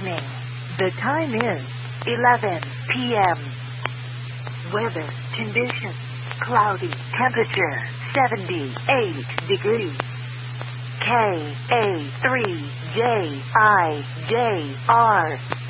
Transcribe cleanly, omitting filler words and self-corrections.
evening. The time is 11 p.m. Weather conditions: cloudy, temperature 78 degrees. KA3JIJR